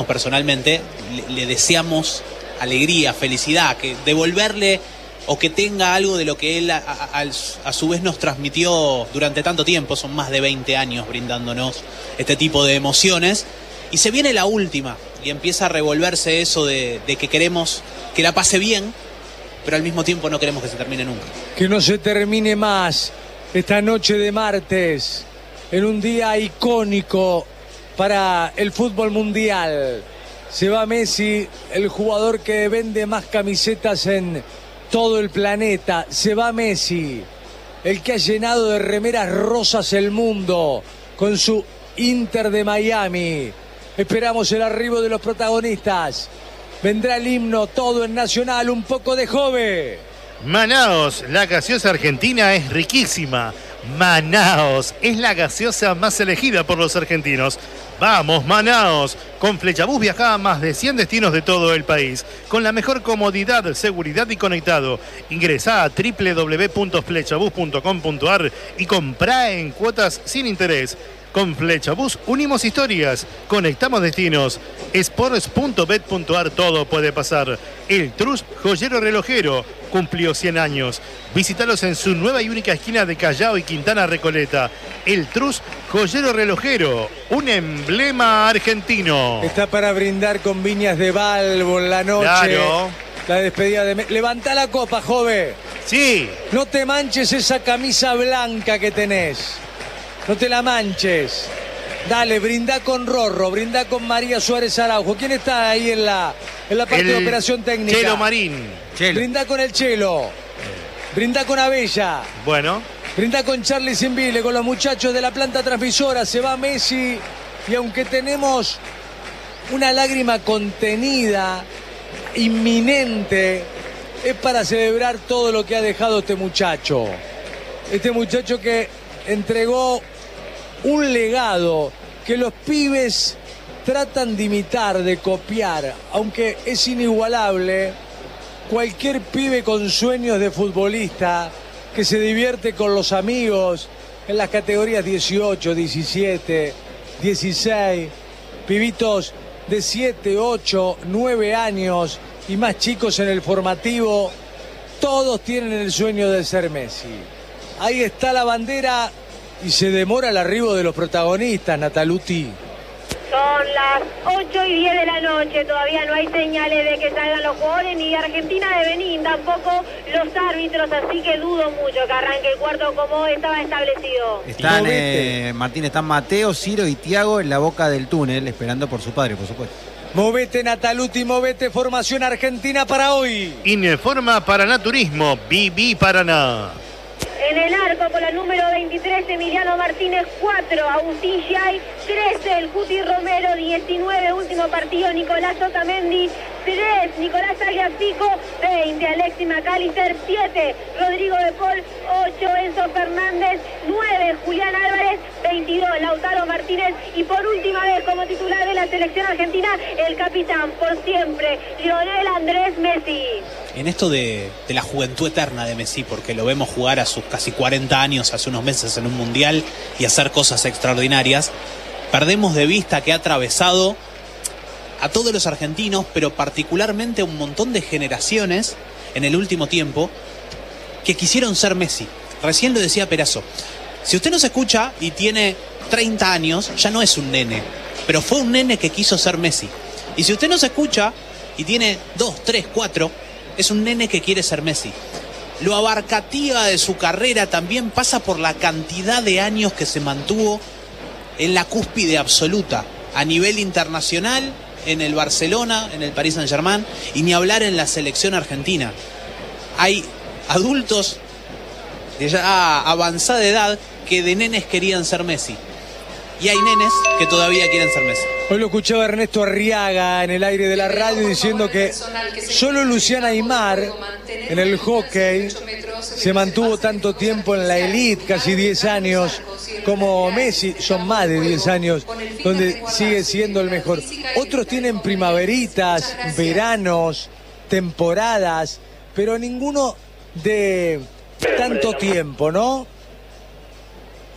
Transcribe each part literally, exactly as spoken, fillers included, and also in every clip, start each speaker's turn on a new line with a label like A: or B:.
A: Personalmente le, le deseamos alegría, felicidad, que devolverle o que tenga algo de lo que él a, a, a, a su vez nos transmitió durante tanto tiempo. Son más de veinte años brindándonos este tipo de emociones. Y se viene la última y empieza a revolverse eso de, de que queremos que la pase bien, pero al mismo tiempo no queremos que se termine nunca.
B: Que no se termine más esta noche de martes, en un día icónico para el fútbol mundial. Se va Messi, el jugador que vende más camisetas en todo el planeta. Se va Messi, el que ha llenado de remeras rosas el mundo con su Inter de Miami. Esperamos el arribo de los protagonistas. Vendrá el himno, todo en Nacional, un poco de Jove.
C: Manaos, la gaseosa argentina es riquísima. Manaos es la gaseosa más elegida por los argentinos. ¡Vamos, Manaos! Con Flechabús viaja a más de cien destinos de todo el país, con la mejor comodidad, seguridad y conectado. Ingresá a doble u doble u doble u punto flechabús punto com punto a r y comprá en cuotas sin interés. Con Flechabús unimos historias, conectamos destinos. Sports punto bet punto a r, todo puede pasar. El Trus Joyero Relojero cumplió cien años. Visítalos en su nueva y única esquina de Callao y Quintana Recoleta. El Trus Joyero Relojero, un emblema argentino.
B: Está para brindar con Viñas de Balbo en la noche.
C: Claro.
B: La despedida de... Levantá la copa, Jove.
C: Sí.
B: No te manches esa camisa blanca que tenés. No te la manches. Dale, brinda con Rorro, brinda con María Suárez Araujo. ¿Quién está ahí en la, en la parte
C: el
B: de operación técnica?
C: Chelo Marín.
B: Chelo. Brinda con el Chelo. Brinda con Abella.
C: Bueno.
B: Brinda con Charlie Simbile, con los muchachos de la planta transmisora. Se va Messi y aunque tenemos una lágrima contenida, inminente, es para celebrar todo lo que ha dejado este muchacho. Este muchacho que entregó un legado que los pibes tratan de imitar, de copiar, aunque es inigualable. Cualquier pibe con sueños de futbolista que se divierte con los amigos en las categorías dieciocho, diecisiete, dieciséis, pibitos de siete, ocho, nueve años y más chicos en el formativo, todos tienen el sueño de ser Messi. Ahí está la bandera y se demora el arribo de los protagonistas, Nataluti.
D: Son las ocho y diez de la noche, todavía no hay señales de que salgan los jugadores ni de Argentina de Benín, tampoco los árbitros, así que dudo mucho que arranque el cuarto como estaba establecido.
E: Están, eh, Martín, están Mateo, Ciro y Tiago en la boca del túnel, esperando por su padre, por supuesto.
B: Movete, Nataluti, movete, formación argentina para hoy.
C: Informa Paraná-Turismo, Viví Paraná.
D: En el arco con la número veintitrés, Emiliano Martínez, cuatro, Agustín Giay, trece, el Cuti Romero, diecinueve, último partido, Nicolás Otamendi, tres, Nicolás Tagliafico, veinte, Alexis McAllister, siete, Rodrigo de Paul, ocho, Enzo Fernández, nueve, Julián Álvarez, veintidós, Lautaro Martínez y por última vez como titular de la selección argentina, el capitán por siempre, Lionel Andrés Messi.
A: En esto de, de la juventud eterna de Messi, porque lo vemos jugar a sus casi cuarenta años, hace unos meses en un mundial y hacer cosas extraordinarias, perdemos de vista que ha atravesado a todos los argentinos, pero particularmente a un montón de generaciones en el último tiempo que quisieron ser Messi. Recién lo decía Perazo. Si usted nos escucha y tiene treinta años, ya no es un nene, pero fue un nene que quiso ser Messi. Y si usted nos escucha y tiene dos, tres, cuatro, es un nene que quiere ser Messi. Lo abarcativa de su carrera también pasa por la cantidad de años que se mantuvo en la cúspide absoluta, a nivel internacional, en el Barcelona, en el Paris Saint-Germain, y ni hablar en la selección argentina. Hay adultos de ya avanzada edad que de nenes querían ser Messi. Y hay nenes que todavía quieren ser Messi.
B: Hoy lo escuchaba Ernesto Arriaga en el aire de la radio diciendo que solo Luciana Aymar en el hockey se mantuvo tanto tiempo en la elite, casi diez años, como Messi, son más de diez años, donde sigue siendo el mejor. Otros tienen primaveritas, veranos, temporadas, pero ninguno de tanto tiempo, ¿no?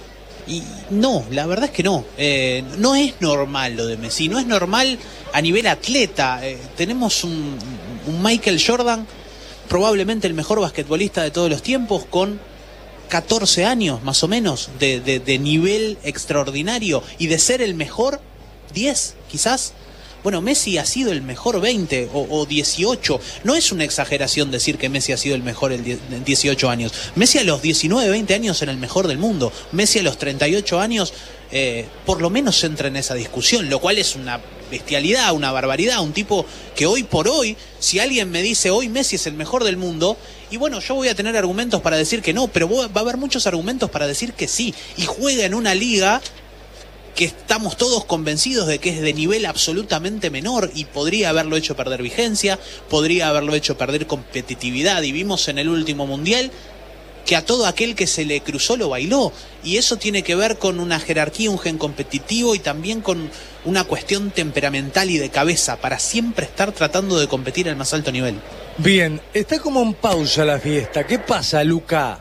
A: Y no, la verdad es que no. Eh, no es normal lo de Messi, no es normal a nivel atleta. Eh, tenemos un, un Michael Jordan, probablemente el mejor basquetbolista de todos los tiempos, con catorce años más o menos de, de, de nivel extraordinario, y de ser el mejor diez quizás. Bueno, Messi ha sido el mejor veinte o, o dieciocho. No es una exageración decir que Messi ha sido el mejor el dieciocho años. Messi a los diecinueve, veinte años era el mejor del mundo. Messi a los treinta y ocho años eh, por lo menos entra en esa discusión, lo cual es una bestialidad, una barbaridad. Un tipo que hoy por hoy, si alguien me dice hoy Messi es el mejor del mundo, y bueno, yo voy a tener argumentos para decir que no, pero va a haber muchos argumentos para decir que sí. Y juega en una liga que estamos todos convencidos de que es de nivel absolutamente menor, y podría haberlo hecho perder vigencia, podría haberlo hecho perder competitividad, y vimos en el último mundial que a todo aquel que se le cruzó lo bailó, y eso tiene que ver con una jerarquía, un gen competitivo, y también con una cuestión temperamental y de cabeza, para siempre estar tratando de competir al más alto nivel.
B: Bien, está como en pausa la fiesta. ¿Qué pasa, Luca?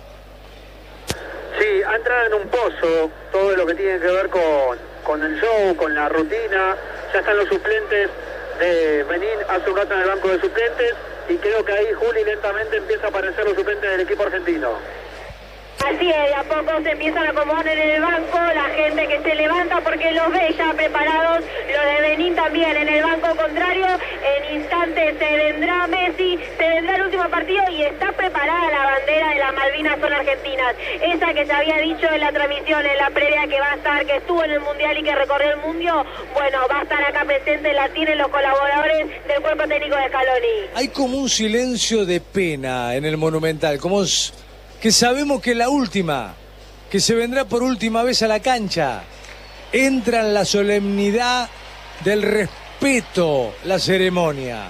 F: Sí, ha entrado en un pozo todo lo que tiene que ver con, con el show, con la rutina. Ya están los suplentes de Benín hace un rato en el banco de suplentes, y creo que ahí Juli lentamente empieza a aparecer los suplentes del equipo argentino.
D: Así es, de a poco se empiezan a acomodar en el banco, la gente que se levanta porque los ve ya preparados, los de Benín también en el banco contrario. En instantes se vendrá Messi, se vendrá el último partido, y está preparada la bandera de las Malvinas son argentinas, esa que se había dicho en la transmisión, en la previa, que va a estar, que estuvo en el Mundial y que recorrió el mundo. Bueno, va a estar acá presente, la tienen los colaboradores del cuerpo técnico de Scaloni.
B: Hay como un silencio de pena en el Monumental, como que sabemos que la última, que se vendrá por última vez a la cancha. Entra en la solemnidad del respeto la ceremonia.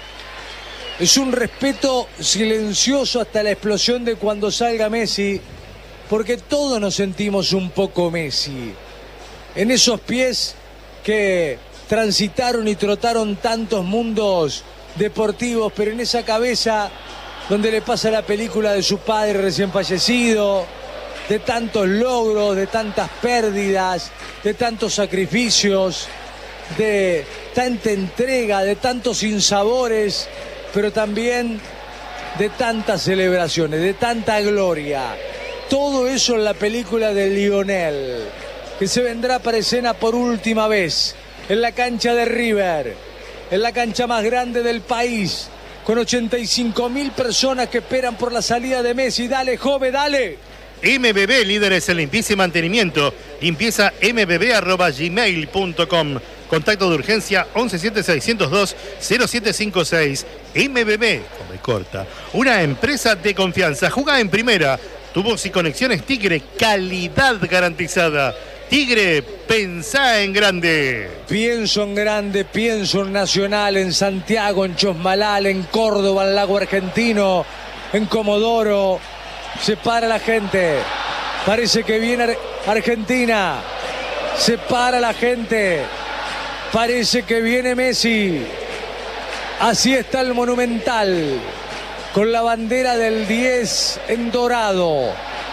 B: Es un respeto silencioso hasta la explosión de cuando salga Messi, porque todos nos sentimos un poco Messi. En esos pies que transitaron y trotaron tantos mundos deportivos, pero en esa cabeza donde le pasa la película de su padre recién fallecido, de tantos logros, de tantas pérdidas, de tantos sacrificios, de tanta entrega, de tantos sinsabores, pero también de tantas celebraciones, de tanta gloria. Todo eso en la película de Lionel, que se vendrá para escena por última vez en la cancha de River, en la cancha más grande del país, con ochenta y cinco mil personas que esperan por la salida de Messi. Dale, Jove, dale.
C: M B B, líderes en limpieza y mantenimiento. Limpieza m b b arroba gmail punto com. Contacto de urgencia once siete seiscientos dos cero siete cinco seis. M B B, come corta. Una empresa de confianza. Jugá en primera. Tubos y conexiones Tigre, calidad garantizada. Tigre, pensá en grande.
B: Pienso en grande, pienso en Nacional, en Santiago, en Chosmalal, en Córdoba, en Lago Argentino, en Comodoro. Se para la gente. Parece que viene Ar- Argentina. Se para la gente. Parece que viene Messi. Así está el Monumental, con la bandera del diez en dorado.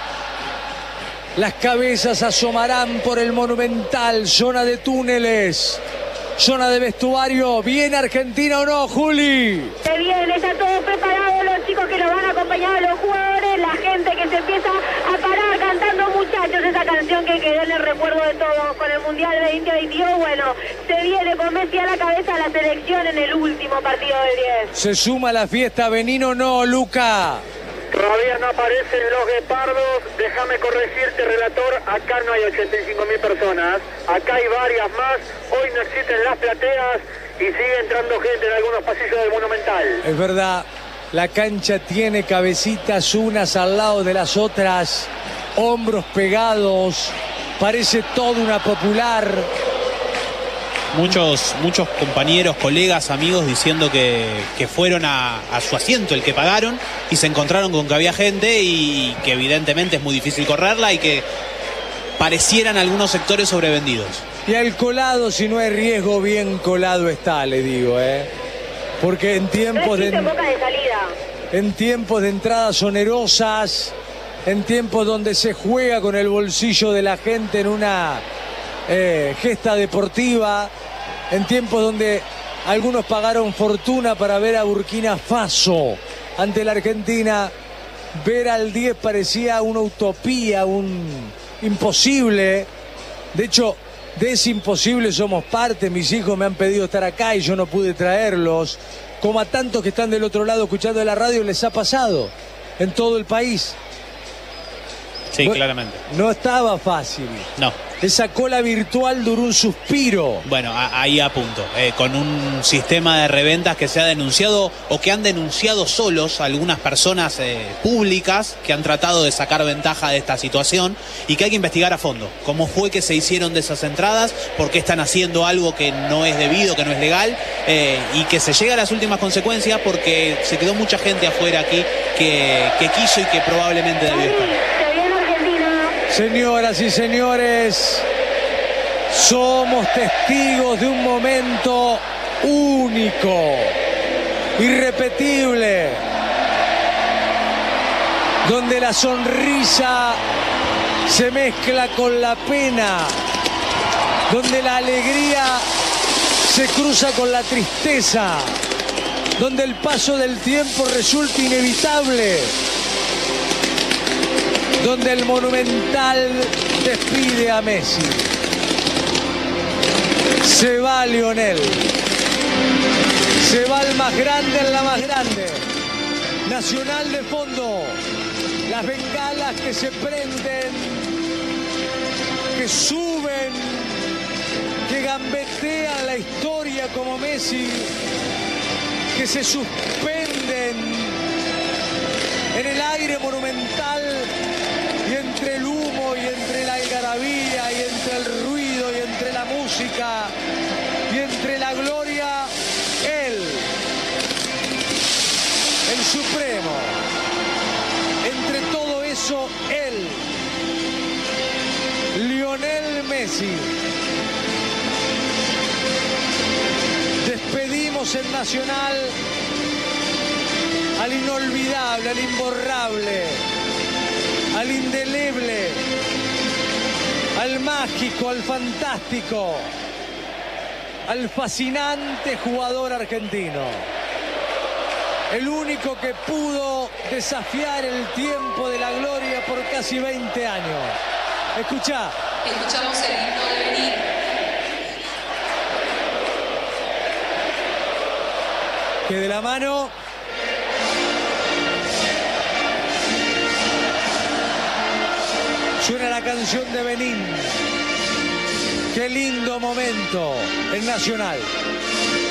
B: Las cabezas asomarán por el Monumental, zona de túneles, zona de vestuario. ¿Viene Argentina o no, Juli?
D: Se viene, está todo preparado, los chicos que los van a acompañar, los jugadores, la gente que se empieza a parar cantando, muchachos, esa canción que quedó en el recuerdo de todos con el Mundial veinte veintidós. Bueno, se viene con Messi a la cabeza la selección en el último partido del diez.
B: ¿Se suma a la fiesta Benín o no, Luca?
F: Todavía no aparecen los guepardos. Déjame corregirte, relator. Acá no hay ochenta y cinco mil personas. Acá hay varias más. Hoy no existen las plateas y sigue entrando gente en algunos pasillos del Monumental.
B: Es verdad, la cancha tiene cabecitas unas al lado de las otras, hombros pegados. Parece toda una popular.
A: Muchos, muchos compañeros, colegas, amigos diciendo que, que fueron a, a su asiento, el que pagaron, y se encontraron con que había gente y que evidentemente es muy difícil correrla y que parecieran algunos sectores sobrevendidos.
B: Y al colado, si no hay riesgo, bien colado está, le digo, ¿eh? Porque en tiempos de,
D: boca de salida.
B: en tiempos de entradas onerosas, en tiempos donde se juega con el bolsillo de la gente en una eh, gesta deportiva, en tiempos donde algunos pagaron fortuna para ver a Burkina Faso ante la Argentina. Ver al diez parecía una utopía, un imposible. De hecho, de ese imposible somos parte. Mis hijos me han pedido estar acá y yo no pude traerlos. Como a tantos que están del otro lado escuchando la radio les ha pasado en todo el país.
A: Sí,
B: no,
A: claramente.
B: No estaba fácil.
A: No.
B: Esa cola virtual duró un suspiro.
A: Bueno, a, ahí a punto. Eh, con un sistema de reventas que se ha denunciado o que han denunciado solos algunas personas eh, públicas que han tratado de sacar ventaja de esta situación y que hay que investigar a fondo. ¿Cómo fue que se hicieron de esas entradas? ¿Por qué están haciendo algo que no es debido, que no es legal? Eh, y que se llegue a las últimas consecuencias porque se quedó mucha gente afuera aquí que, que quiso y que probablemente debió estar.
B: Señoras y señores, somos testigos de un momento único, irrepetible, donde la sonrisa se mezcla con la pena, donde la alegría se cruza con la tristeza, donde el paso del tiempo resulta inevitable, donde el Monumental despide a Messi. Se va Lionel. Se va el más grande en la más grande. Nacional de fondo. Las bengalas que se prenden, que suben, que gambetean la historia como Messi, que se suspenden en el aire monumental. Y entre el humo y entre la algarabía y entre el ruido y entre la música y entre la gloria, él, el supremo. Entre todo eso, él, Lionel Messi. Despedimos en Nacional al inolvidable, al imborrable, al indeleble, al mágico, al fantástico, al fascinante jugador argentino. El único que pudo desafiar el tiempo de la gloria por casi veinte años. Escuchá.
G: Escuchamos el himno de Benín.
B: Que de la mano suena la canción de Benín. Qué lindo momento en Nacional.